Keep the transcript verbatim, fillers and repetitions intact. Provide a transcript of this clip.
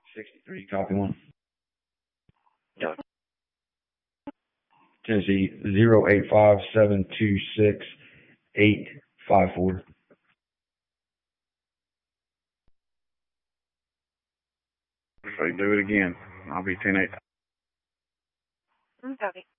sixty-three, copy one. Yeah. Tennessee zero eight five seven two six eight five four. If they do it again, I'll be ten eight. Copy.